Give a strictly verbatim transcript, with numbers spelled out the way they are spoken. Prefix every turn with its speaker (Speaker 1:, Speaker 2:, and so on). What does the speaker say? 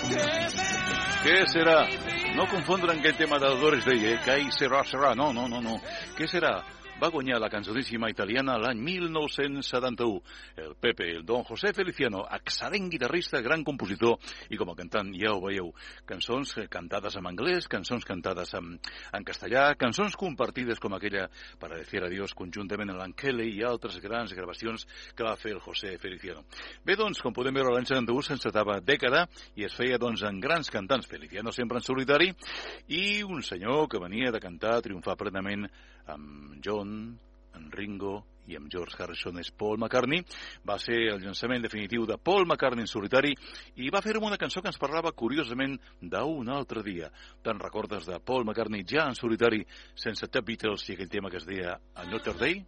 Speaker 1: Què serà? No confondre amb aquell tema de Doris Day, eh? Què serà, serà? No, no, no, no. Què serà? Va guanyar la cançoníssima italiana l'any mil nou-cents setanta-u. El Pepe, el Don José Feliciano, excel·lent guitarrista, gran compositor, i com a cantant, ja ho veieu, cançons cantades en anglès, cançons cantades en, en castellà, cançons compartides com aquella para decir adiós conjuntament amb l'Ankelly i altres grans gravacions que va fer el José Feliciano. Bé, doncs, com podem veure, l'any setanta-u s'encetava dècada i es feia, doncs, en grans cantants, Feliciano sempre en solitari, i un senyor que venia de cantar, triomfar plenament amb John, amb Ringo i amb George Harrison és Paul McCartney. Va ser el llançament definitiu de Paul McCartney en solitari i va fer-ho una cançó que ens parlava curiosament d'un altre dia. Te'n recordes de Paul McCartney ja en solitari sense The Beatles i aquell tema que es deia Another Day?